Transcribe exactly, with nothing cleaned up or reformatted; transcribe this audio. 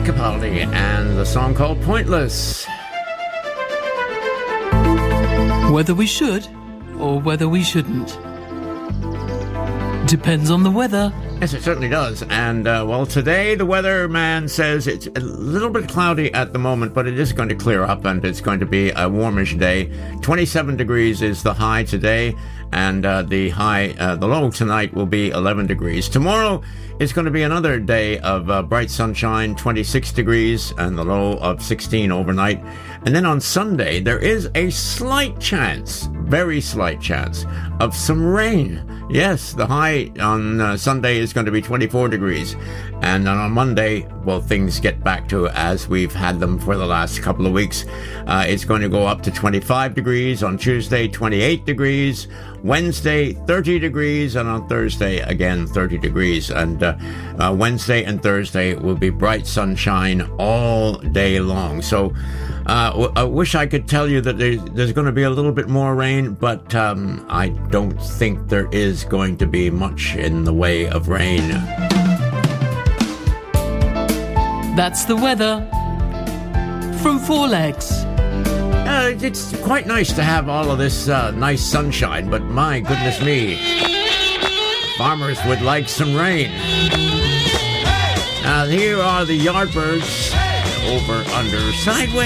Capaldi and the song called Pointless. Whether we should or whether we shouldn't depends on the weather. Yes, it certainly does. And, uh, well, today the weatherman says it's a little bit cloudy at the moment, but it is going to clear up and it's going to be a warmish day. twenty-seven degrees is the high today, and uh, the high, uh, the low tonight will be eleven degrees. Tomorrow is going to be another day of uh, bright sunshine, twenty-six degrees, and the low of sixteen overnight. And then on Sunday, there is a slight chance, very slight chance, of some rain. Yes, the high on uh, Sunday is going to be twenty-four degrees. And then on Monday, well, things get back to as we've had them for the last couple of weeks. Uh, it's going to go up to twenty-five degrees. On Tuesday, twenty-eight degrees. Wednesday, thirty degrees. And on Thursday, again, thirty degrees. And uh, uh, Wednesday and Thursday will be bright sunshine all day long. So uh, w- I wish I could tell you that there's, there's going to be a little bit more rain, but um, I don't think there is going to be much in the way of rain. That's the weather. Through four legs. Uh, it's quite nice to have all of this uh, nice sunshine, but my goodness me, farmers would like some rain. Now, here are the Yardbirds over under Sideways.